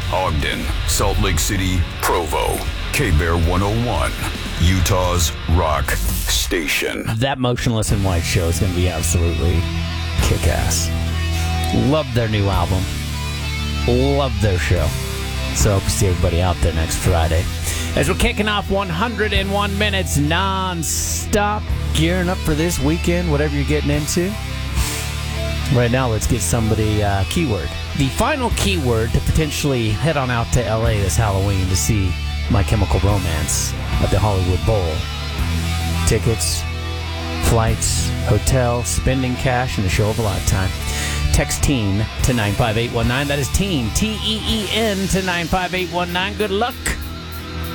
Ogden, Salt Lake City, Provo. K-Bear 101, Utah's rock station. That Motionless in White show is going to be absolutely kick-ass. Love their new album. Love their show. So hope to see everybody out there next Friday. As we're kicking off 101 minutes non-stop, gearing up for this weekend, whatever you're getting into. Right now, let's get somebody keyword. The final keyword to potentially head on out to L.A. this Halloween to see My Chemical Romance at the Hollywood Bowl. Tickets, flights, hotel, spending cash, and a show of a lifetime. Text TEEN to 95819. That is TEEN, T-E-E-N, to 95819. Good luck.